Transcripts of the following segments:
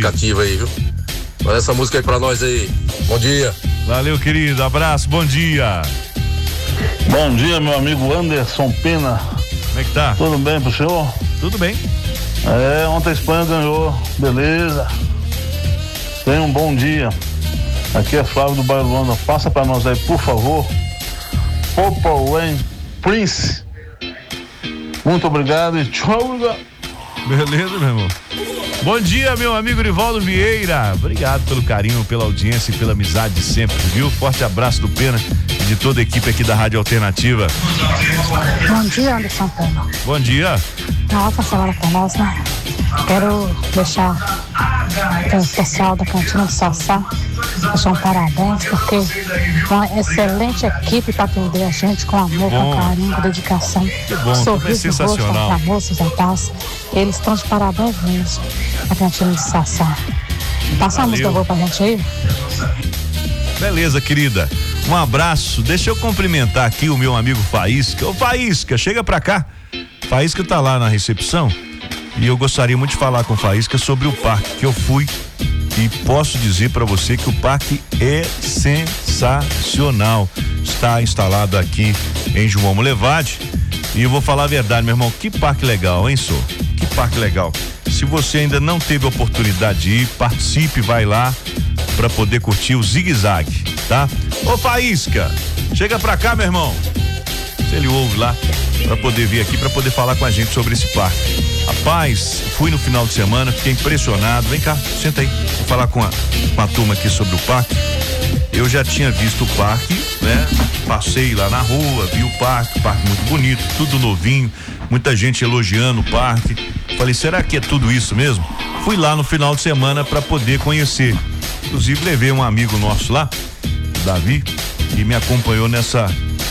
aplicativo aí, viu? Manda essa música aí pra nós aí. Bom dia. Valeu, querido. Abraço, bom dia. Bom dia, meu amigo Anderson Pena. Como é que tá? Tudo bem pro senhor? Tudo bem. Ontem a Espanha ganhou. Beleza. Tenha um bom dia. Aqui é Flávio do bairro Luanda. Passa pra nós aí, por favor. Opa Wayne Prince. Muito obrigado e tchau. Beleza, meu irmão. Bom dia, meu amigo Rivaldo Vieira. Obrigado pelo carinho, pela audiência e pela amizade de sempre, viu? Forte abraço do Pena e de toda a equipe aqui da Rádio Alternativa. Bom dia, Anderson Pena. Bom dia. Na alta semana pra nós, né? Quero deixar o pessoal da Cantina de Sassá deixar um parabéns, porque uma excelente equipe para atender a gente com amor, com carinho, com dedicação. Que bom, sorriso no rosto, para moços em paz. Eles estão de parabéns mesmo, a Cantina de Sassá. Passa a música boa pra gente aí. Beleza, querida. Um abraço. Deixa eu cumprimentar aqui o meu amigo Faísca. Ô Faísca, chega pra cá. Faísca tá lá na recepção e eu gostaria muito de falar com Faísca sobre o parque que eu fui e posso dizer pra você que o parque é sensacional. Está instalado aqui em João Molevade e eu vou falar a verdade, meu irmão, que parque legal, hein, senhor? Que parque legal. Se você ainda não teve a oportunidade de ir, participe, vai lá pra poder curtir o zigue-zague, tá? Ô Faísca, chega pra cá, meu irmão. Se ele ouve lá, pra poder vir aqui, pra poder falar com a gente sobre esse parque. Rapaz, fui no final de semana, fiquei impressionado. Vem cá, senta aí, vou falar com a turma aqui sobre o parque. Eu já tinha visto o parque, né? Passei lá na rua, vi o parque muito bonito, tudo novinho, muita gente elogiando o parque. Falei, será que é tudo isso mesmo? Fui lá no final de semana pra poder conhecer. Inclusive levei um amigo nosso lá, Davi, que me acompanhou nessa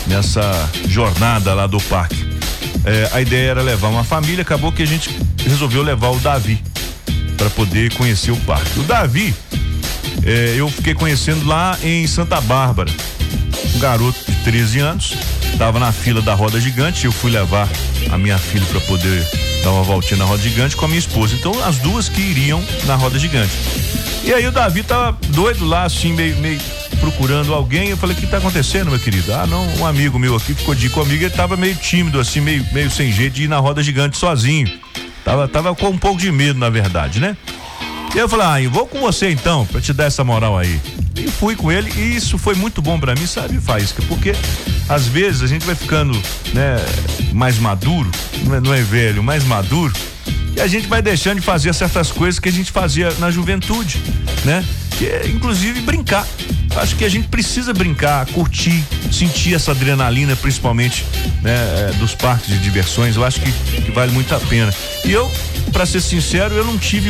jornada lá do parque. A ideia era levar uma família, acabou que a gente resolveu levar o Davi para poder conhecer o parque. O Davi, eu fiquei conhecendo lá em Santa Bárbara, um garoto de 13 anos, estava na fila da roda gigante, eu fui levar a minha filha para poder dar uma voltinha na roda gigante com a minha esposa, então as duas que iriam na roda gigante. E aí o Davi tava doido lá, assim, meio procurando alguém. Eu falei, o que tá acontecendo, meu querido? Ah, não, um amigo meu aqui ficou de ir comigo, ele tava meio tímido, assim, meio sem jeito de ir na roda gigante sozinho. Tava com um pouco de medo, na verdade, né? E eu falei, eu vou com você então, pra te dar essa moral aí. E fui com ele, e isso foi muito bom pra mim, sabe, Faísca? Porque às vezes a gente vai ficando, né, mais maduro, não é velho, mais maduro, e a gente vai deixando de fazer certas coisas que a gente fazia na juventude, né? Que é, inclusive, brincar. Acho que a gente precisa brincar, curtir, sentir essa adrenalina, principalmente, né, dos parques de diversões. Eu acho que vale muito a pena. E eu, pra ser sincero, eu não tive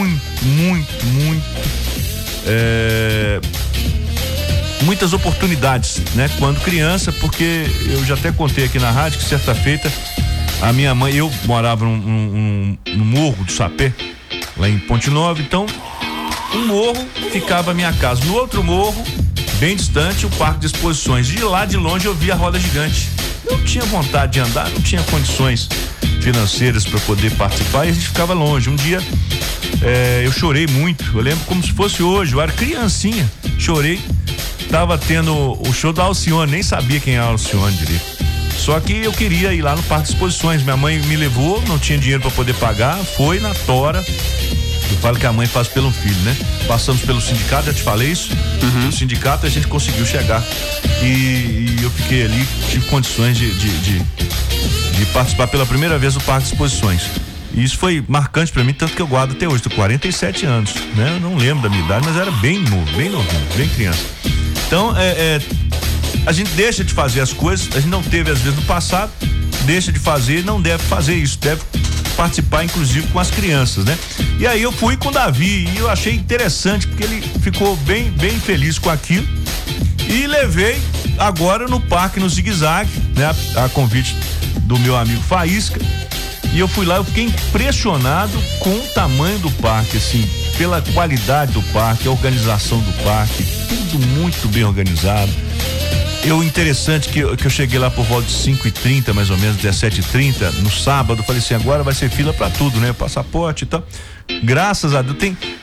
muitas oportunidades, né? Quando criança, porque eu já até contei aqui na rádio que certa feita a minha mãe, eu morava no Morro do Sapé, lá em Ponte Nova, então um morro ficava a minha casa, no outro morro, bem distante, o parque de exposições. De lá de longe eu via a roda gigante. Eu tinha vontade de andar, não tinha condições financeiras para poder participar e a gente ficava longe. Um dia eu chorei muito, eu lembro como se fosse hoje, eu era criancinha, chorei, tava tendo o show da Alcione, nem sabia quem era a Alcione direito. Só que eu queria ir lá no parque de exposições, minha mãe me levou, não tinha dinheiro para poder pagar, foi na tora. Eu falo que a mãe faz pelo filho, né? Passamos pelo sindicato, já te falei isso. No sindicato a gente conseguiu chegar e eu fiquei ali, tive condições de participar pela primeira vez do parque de exposições. E isso foi marcante pra mim, tanto que eu guardo até hoje, tô 47 anos, né? Eu não lembro da minha idade, mas era bem novo, bem criança. Então, a gente deixa de fazer as coisas, a gente não teve às vezes no passado, deixa de fazer, não deve fazer isso, deve participar inclusive com as crianças, né? E aí eu fui com o Davi e eu achei interessante porque ele ficou bem feliz com aquilo e levei agora no parque, no zigue-zague, né? A convite do meu amigo Faísca, e eu fui lá, eu fiquei impressionado com o tamanho do parque, assim, pela qualidade do parque, a organização do parque, tudo muito bem organizado. Interessante que eu cheguei lá por volta de 5h30, mais ou menos, 17h30, no sábado, falei assim, agora vai ser fila pra tudo, né? Passaporte e tal. Graças a Deus,